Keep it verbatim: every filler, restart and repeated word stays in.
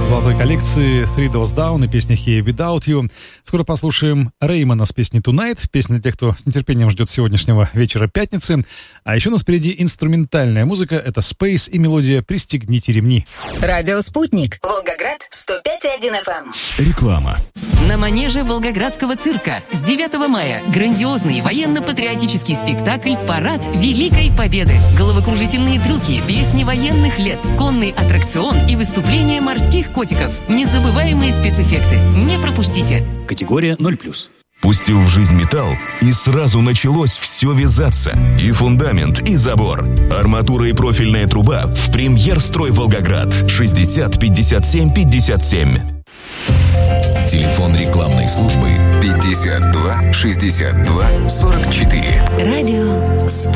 золотой коллекции Three Doors Down и песня Here Without You. Скоро послушаем Реймона с песней Tonight, песня для тех, кто с нетерпением ждет сегодняшнего вечера пятницы. А еще у нас впереди инструментальная музыка, это Space и мелодия «Пристегните ремни». Радио «Спутник», Волгоград, сто пять и один эф эм. Реклама. На манеже Волгоградского цирка с девятого мая грандиозный военно-патриотический спектакль «Парад Великой Победы». Головокружительные трюки, песни военных лет, конный аттракцион и выступления морских котиков. Незабываемые спецэффекты. Не пропустите. Категория ноль плюс. Пустил в жизнь металл, и сразу началось все вязаться. И фундамент, и забор. Арматура и профильная труба в «Премьер-строй Волгоград». шестьдесят пятьдесят семь пятьдесят семь. Телефон рекламной службы пятьдесят два шестьдесят два сорок четыре. Радио «Спутник».